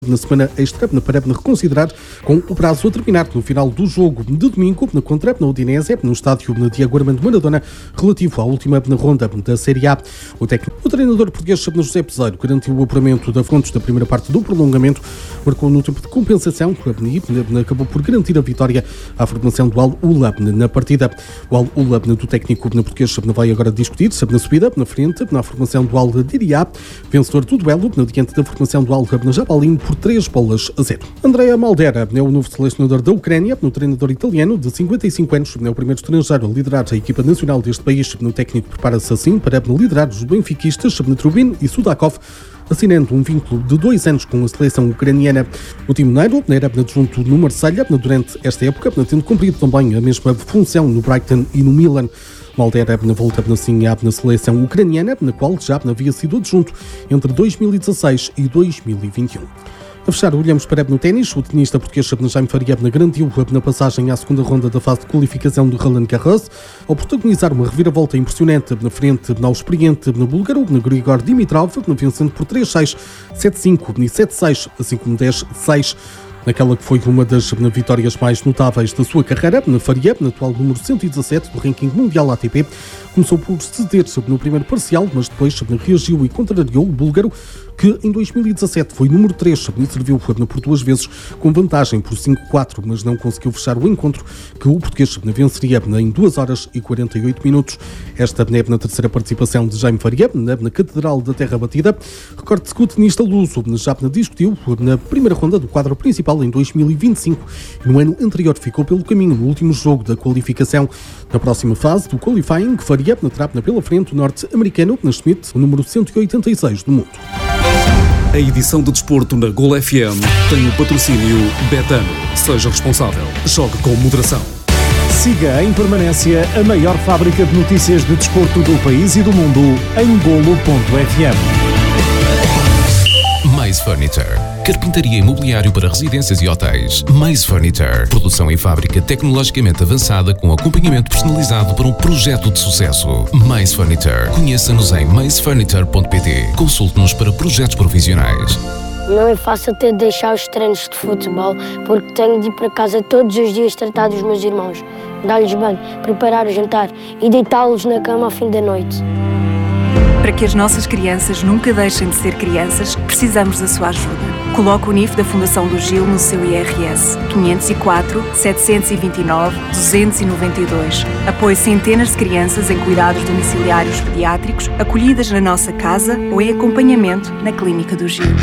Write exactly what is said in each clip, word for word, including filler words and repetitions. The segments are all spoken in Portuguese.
Na semana extra, para reconsiderar com o prazo a terminar no final do jogo de domingo contra a Udinese no estádio Diego Armando Maradona, relativo à última ronda da Série A. O técnico, o treinador português José Peseiro garantiu o apuramento da fontes da primeira parte do prolongamento, marcou no tempo de compensação e acabou por garantir a vitória à formação do Al-Ula na partida. O Al-Ula do técnico português vai agora discutir na subida, na frente, na formação do Al-Diriyah, vencedor do duelo diante da formação do Al-Jabalin por três bolas a zero. Andrea Maldera é o novo selecionador da Ucrânia, no treinador italiano de cinquenta e cinco anos, é o primeiro estrangeiro a liderar a equipa nacional deste país. No técnico prepara-se assim para liderar os benfiquistas Trubin e Sudakov, assinando um vínculo de dois anos com a seleção ucraniana. O timoneiro era adjunto no Marselha durante esta época, tendo cumprido também a mesma função no Brighton e no Milan. Maldera volta assim na seleção ucraniana, na qual já havia sido adjunto entre dois mil e dezasseis e dois mil e vinte e um. A fechar, olhamos para no ténis. O tenista português Jaime Faria garantiu na passagem à segunda ronda da fase de qualificação do Roland Garros, ao protagonizar uma reviravolta impressionante na frente ao experiente no búlgaro, no Grigor Dimitrov, vencendo por três seis, sete cinco e sete seis, assim como dez seis. Naquela que foi uma das vitórias mais notáveis da sua carreira, na Faria, na atual número cento e dezassete do ranking mundial A T P, começou por ceder no primeiro parcial, mas depois reagiu e contrariou o búlgaro, que em dois mil e dezassete foi número três e serviu por duas vezes com vantagem por cinco quatro, mas não conseguiu fechar o encontro, que o português venceria em duas horas e quarenta e oito minutos. Esta é na terceira participação de Jaime Faria, na Catedral da Terra Batida. Recorde-se que o tenista luso já discutiu na primeira ronda do quadro principal em dois mil e vinte e cinco e no ano anterior ficou pelo caminho no último jogo da qualificação. Na próxima fase do qualifying, Faria terá pela frente o norte-americano Schmidt, o número cento e oitenta e seis do mundo. A edição de desporto na Gol F M tem o patrocínio Betano. Seja responsável. Jogue com moderação. Siga em permanência a maior fábrica de notícias de desporto do país e do mundo em golo ponto f m. Mais Furniture. Carpintaria imobiliário para residências e hotéis. Mais Furniture. Produção em fábrica tecnologicamente avançada com acompanhamento personalizado para um projeto de sucesso. Mais Furniture. Conheça-nos em mais furniture ponto p t. Consulte-nos para projetos profissionais. Não é fácil ter de deixar os treinos de futebol porque tenho de ir para casa todos os dias tratar dos meus irmãos, dar-lhes banho, preparar o jantar e deitá-los na cama ao fim da noite. Para que as nossas crianças nunca deixem de ser crianças, precisamos da sua ajuda. Coloque o N I F da Fundação do Gil no seu I R S. quinhentos e quatro, setecentos e vinte e nove, duzentos e noventa e dois. Apoie centenas de crianças em cuidados domiciliários pediátricos, acolhidas na nossa casa ou em acompanhamento na Clínica do Gil.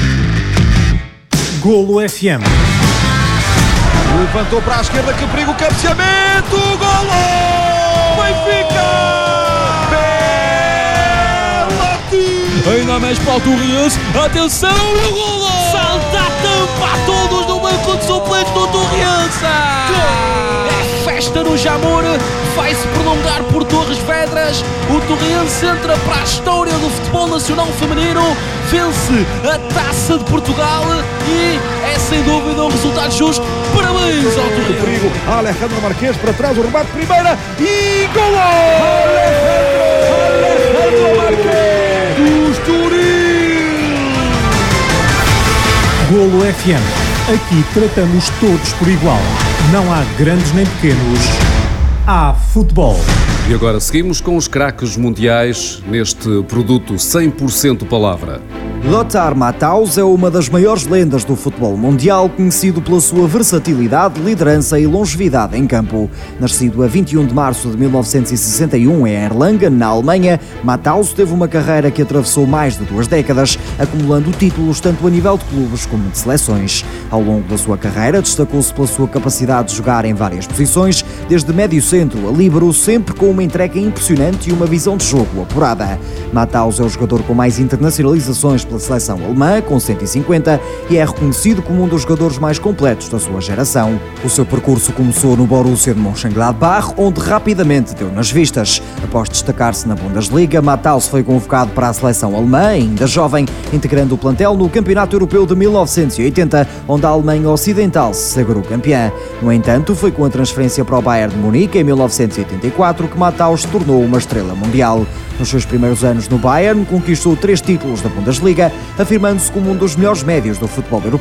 Golo F M. Levantou para a esquerda, que perigo, cabeceamento, golo! Benfica! Ainda mais para o Torriense, atenção e o golo! Salta a tampa a todos no banco de suplentes do Torriense! É festa no Jamor, vai-se prolongar por Torres Vedras. O Torriense entra para a história do futebol nacional feminino, vence a Taça de Portugal e é sem dúvida um resultado justo. Parabéns ao Torriense! O perigo, Alejandro Marquês para trás, o remate primeira e golo! Alejandro Marquês! Golo F M. Aqui tratamos todos por igual. Não há grandes nem pequenos. Há futebol. E agora seguimos com os craques mundiais neste produto cem por cento palavra. Lothar Matthaus é uma das maiores lendas do futebol mundial, conhecido pela sua versatilidade, liderança e longevidade em campo. Nascido a vinte e um de março de mil novecentos e sessenta e um em Erlangen, na Alemanha, Matthaus teve uma carreira que atravessou mais de duas décadas, acumulando títulos tanto a nível de clubes como de seleções. Ao longo da sua carreira, destacou-se pela sua capacidade de jogar em várias posições, desde médio-centro a líbero, sempre com uma entrega impressionante e uma visão de jogo apurada. Matthaus é o jogador com mais internacionalizações pela seleção alemã, com cento e cinquenta, e é reconhecido como um dos jogadores mais completos da sua geração. O seu percurso começou no Borussia de Mönchengladbach, onde rapidamente deu nas vistas. Após destacar-se na Bundesliga, Matthaus foi convocado para a seleção alemã, ainda jovem, integrando o plantel no Campeonato Europeu de mil novecentos e oitenta, onde a Alemanha Ocidental se sagrou campeã. No entanto, foi com a transferência para o Bayern de Munique em mil novecentos e oitenta e quatro que Matthaus se tornou uma estrela mundial. Nos seus primeiros anos no Bayern, conquistou três títulos da Bundesliga, afirmando-se como um dos melhores médios do futebol europeu.